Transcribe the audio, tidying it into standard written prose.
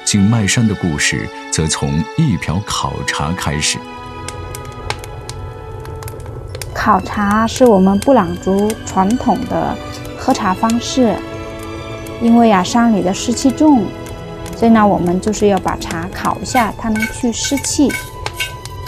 景迈山的故事则从一瓢烤茶开始。 烤茶是我们布朗族传统的喝茶方式，因为山里的湿气重，所以呢，我们就是要把茶烤一下，它能去湿气。